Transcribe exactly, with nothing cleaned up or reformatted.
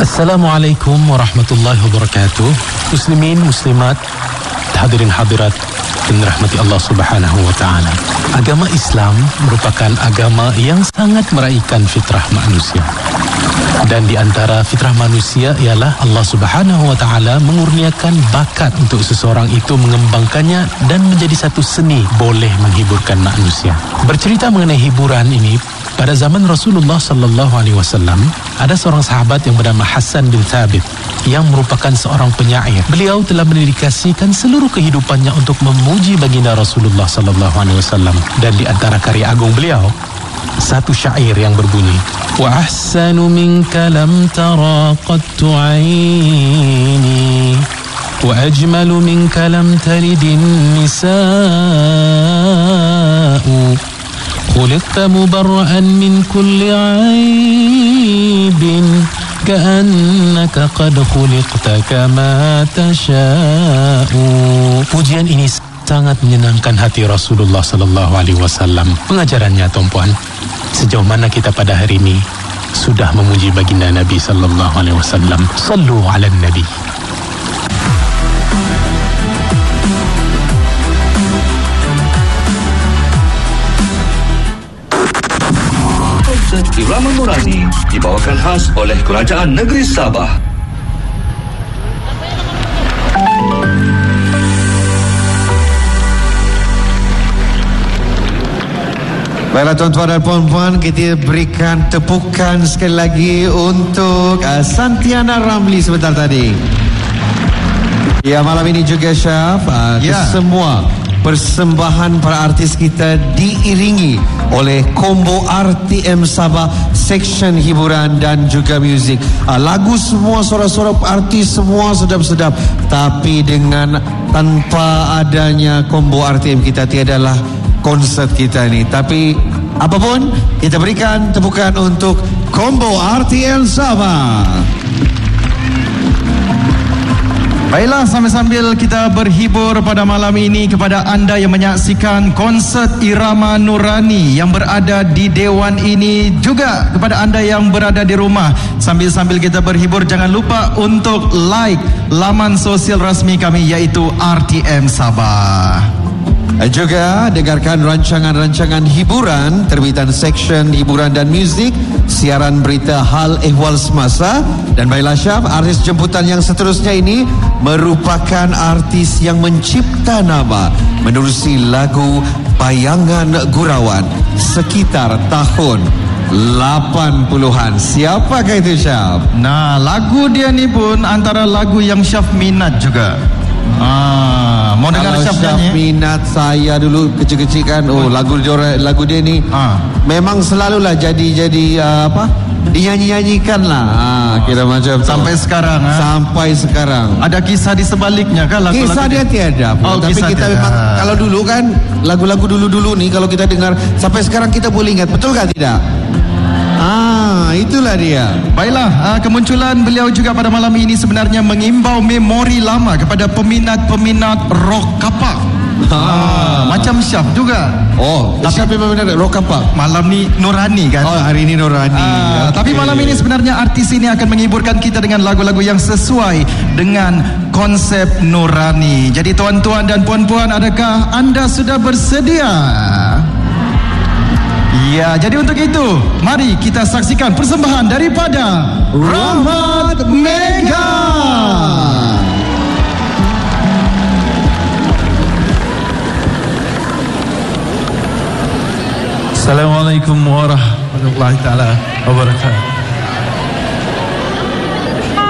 Assalamualaikum warahmatullahi wabarakatuh. Muslimin, muslimat, hadirin hadirat yang dirahmati Allah Subhanahu wa taala. Agama Islam merupakan agama yang sangat meraihkan fitrah manusia. Dan di antara fitrah manusia ialah Allah Subhanahu wa taala mengurniakan bakat untuk seseorang itu mengembangkannya dan menjadi satu seni boleh menghiburkan manusia. Bercerita mengenai hiburan ini, pada zaman Rasulullah sallallahu alaihi wasallam, ada seorang sahabat yang bernama Hasan bin Thabit yang merupakan seorang penyair. Beliau telah mendedikasikan seluruh kehidupannya untuk memuji baginda Rasulullah sallallahu alaihi wasallam, dan di antara karya agung beliau satu syair yang berbunyi, wa ahsanu minka lam tara qattu aini wa ajmalu minka lam talidin nisa'u خلقت مبرأ من كل عيب كأنك قد خلقت كما تشاء. Pujian ini sangat menyenangkan hati Rasulullah sallallahu alaihi wasallam. Pengajarannya, tuan-puan, sejauh mana kita pada hari ini sudah memuji baginda Nabi sallallahu alaihi wasallam. Sallu ala Nabi. Irama Nurani dibawakan khas oleh Kerajaan Negeri Sabah. Baiklah tuan-tuan dan puan-puan, kita berikan tepukan sekali lagi untuk uh, Santiana Ramli sebentar tadi. Ya, malam ini juga Syaf, uh, ya. Semua persembahan para artis kita diiringi oleh Combo R T M Sabah, section hiburan dan juga muzik. Uh, lagu semua, suara-suara artis semua sedap-sedap, tapi dengan tanpa adanya Combo R T M kita tiadalah konsert kita ni. Tapi apapun, kita berikan tepukan untuk Combo R T M Sabah. Baiklah, sambil-sambil kita berhibur pada malam ini kepada anda yang menyaksikan konsert Irama Nurani yang berada di Dewan ini, juga kepada anda yang berada di rumah. Sambil-sambil kita berhibur, jangan lupa untuk like laman sosial rasmi kami iaitu R T M Sabah. Juga dengarkan rancangan-rancangan hiburan terbitan section hiburan dan muzik, siaran berita hal ehwal semasa. Dan baiklah Syaf, artis jemputan yang seterusnya ini merupakan artis yang mencipta nama menerusi lagu Bayangan Gurauan sekitar tahun lapan puluhan. Siapakah itu Syaf? Nah, lagu dia ni pun antara lagu yang Syaf minat juga. Ah, mau dengar Syaf nyanyi? Minat saya dulu kecil-kecil kan. Oh, lagu dia, lagu dia ni ah. memang selalulah jadi-jadi uh, apa? Dinyanyi-nyanyikan lah. Ah, kira macam sampai tu. sekarang. Ha? Sampai sekarang. Ada kisah di sebaliknya kan lagu-lagu? Kisah dia tiada. Oh, tapi kita tiada. Memang kalau dulu kan lagu-lagu dulu-dulu ni kalau kita dengar sampai sekarang kita boleh ingat, betul kan tidak? Ah, itulah dia. Baiklah, uh, kemunculan beliau juga pada malam ini sebenarnya mengimbau memori lama kepada peminat-peminat rock kapak. Ah, macam Syaf juga. Oh, Syaf memang benar rock kapak. Malam ni Nurani kan? Oh, hari ini Nurani. Ah, okay. Tapi malam ini sebenarnya artis ini akan menghiburkan kita dengan lagu-lagu yang sesuai dengan konsep Nurani. Jadi tuan-tuan dan puan-puan, adakah anda sudah bersedia? Ya, jadi untuk itu, mari kita saksikan persembahan daripada Rahmat Mega. Assalamualaikum warahmatullahi taala wabarakatuh.